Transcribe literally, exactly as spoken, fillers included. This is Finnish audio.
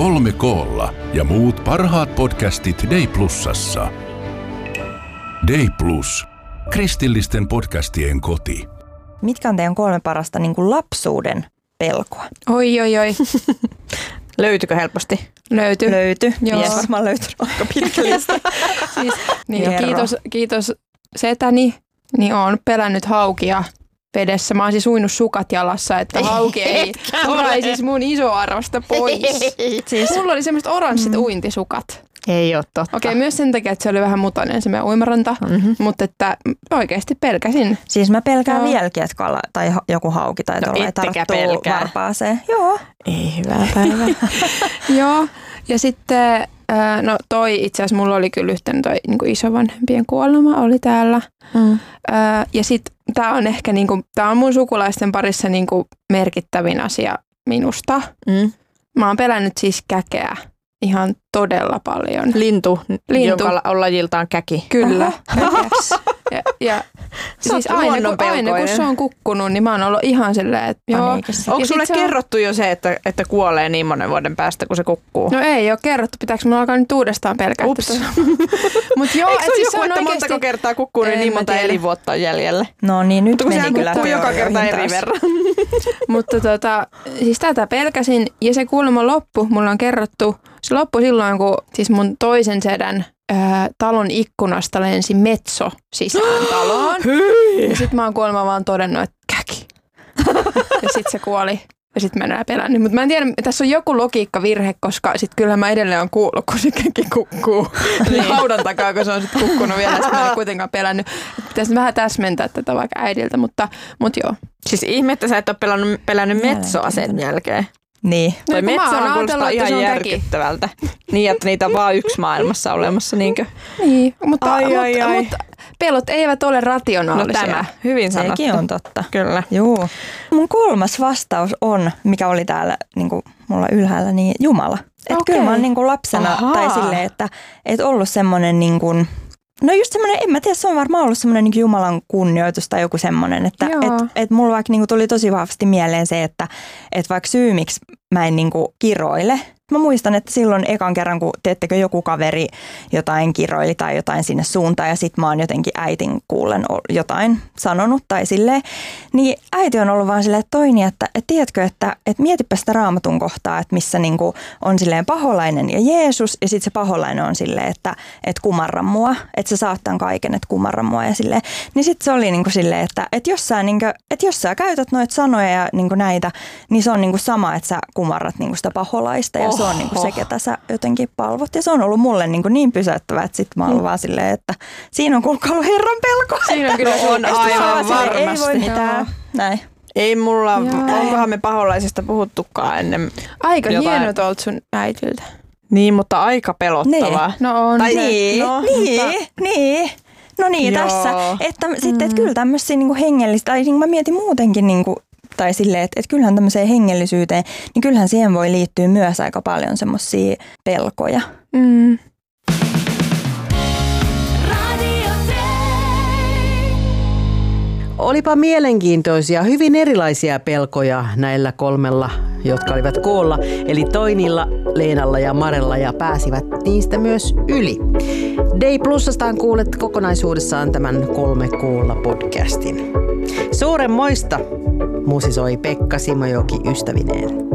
Kolme koolla ja muut parhaat podcastit Day Plusassa. Day Plus. Kristillisten podcastien koti. Mitkä on teidän kolme parasta niin kuin lapsuuden pelkoa? Oi, oi, oi. Löytyykö helposti? Löyty. Löyty. Joo. Yes. Varmaan löytynyt aika pitkä lista. Siis, niin, kiitos, kiitos setäni, niin oon pelännyt haukia vedessä. Mä oon siis uinut sukat jalassa, että hauki ei oraisisi mun isoarvosta pois. Siis mulla oli semmoiset oranssit mm. uintisukat. Ei ole totta. Okei, myös sen takia, että se oli vähän mutainen se meidän uimaranta, mm-hmm. mutta että oikeasti pelkäsin. Siis mä pelkään no. vieläkin, että kala tai joku hauki tai tuolla no, tarttuu varpaaseen. Joo. Ei hyvää päivää. Joo, ja sitten no toi itse asiassa mulla oli kyllä yhtenä toi niin kuin isovanhempien kuolema oli täällä. Mm. Ja sitten tää on ehkä niin kuin, tää on mun sukulaisten parissa niin kuin merkittävin asia minusta. Mm. Mä oon pelännyt siis käkeä ihan todella paljon. Lintu, Lintu. jonka on lajiltaan käki. Kyllä. ja, ja siis aina kun, aina kun se on kukkunut, niin mä oon ollut ihan silleen, että joo. Onko sulle kerrottu on... jo se, että, että kuolee niin monen vuoden päästä, kun se kukkuu? No ei ole kerrottu. Pitääkö mulla alkaa nyt uudestaan pelkää? Ups. Mut joo, eikö se ole siis joku, että oikeasti... montako kertaa kukkuu, niin niin monta elinvuotta on jäljellä? No niin, nyt meni sehän kyllä kukkuu joka kerta eri verran. Mutta tota, siis tätä pelkäsin ja se kuulemma loppu, mulla on kerrottu, se loppui silloin, kun siis mun toisen sedän ää, talon ikkunasta lensi metso sisään taloon. Ja sit mä oon kuulemma vaan todennut, että käki. Ja sit se kuoli. Ja sit mä en enää pelännyt. Mutta mä en tiedä, tässä on joku logiikkavirhe, koska sit kyllä mä edelleen on kuullut, kun se käki kukkuu. Niin. Haudan takaa, kun se on sit kukkunut vielä. Sit mä en kuitenkaan pelännyt. Pitäisi vähän täsmentää tätä vaikka äidiltä, mutta, mutta joo. Siis ihme, että sä et ole pelännyt, pelännyt metsoa sen jälkeen. Niin. Toi metso on kuulostaa ihan järkyttävältä. Niin, että niitä on vaan yksi maailmassa olemassa, niinkö? Niin, mutta, ai, mutta, ai, ai. mutta pelot eivät ole rationaalisia. No tämä, hyvin sanottu. Sekin on totta. Kyllä. Juu. Mun kolmas vastaus on, mikä oli täällä niin kuin mulla ylhäällä, niin Jumala. Että okay. Kyllä mä oon niin kuin lapsena Ahaa. tai silleen, että et ollut semmoinen niin kuin no just semmoinen, en mä tiedä, se on varmaan ollut semmoinen niin Jumalan kunnioitus tai joku semmoinen, että et, et mulla vaikka niin tuli tosi vahvasti mieleen se, että et vaikka syy, miksi mä en niin kiroile. Mä muistan, että silloin ekan kerran, kun teettekö joku kaveri jotain kiroili tai jotain sinne suuntaan ja sit mä oon jotenkin äitin kuullen jotain sanonut tai silleen, niin äiti on ollut vaan silleen toini, että et tiedätkö, että et mietipä sitä Raamatun kohtaa, että missä niinku on silleen paholainen ja Jeesus ja sit se paholainen on silleen, että et kumarra mua, että sä saat tämän kaiken, että kumarra mua ja silleen. Niin sit se oli niinku silleen, että et jos sä, niinku, et jos sä käytät noita sanoja ja niinku näitä, niin se on niinku sama, että sä kumarrat niinku sitä paholaista ja oh. Se on niinku se, ketä sä jotenkin palvot. Ja se on ollut mulle niinku niin pysäyttävää, että sit mä oon mm. vaan silleen, että siinä on kuulkaa ollut Herran pelko. Siinä on kyllä on aivan varmasti. Ei voi mitään. Näin. Ei mulla, Jaa. onkohan me paholaisista puhuttukaan ennen aika hienot olet sun äitiltä. Niin, mutta aika pelottavaa. Niin. No on. Tai niin, no, niin, mutta... niin. No niin, Joo. tässä. Että mm. sitten, että kyllä tämmöisiä niinku hengellistä, tai niin mä mietin muutenkin niinku, tai silleen, että, että kyllähän tämmöiseen hengellisyyteen, niin kyllähän siihen voi liittyä myös aika paljon semmoisia pelkoja. Mm. Olipa mielenkiintoisia, hyvin erilaisia pelkoja näillä kolmella, jotka olivat koolla, eli Toinilla, Leenalla ja Marella, ja pääsivät niistä myös yli. Day Plusastaan kuulet kokonaisuudessaan tämän Kolme koolla podcastin. Suuren moista musisoi Pekka Simojoki ystävineen.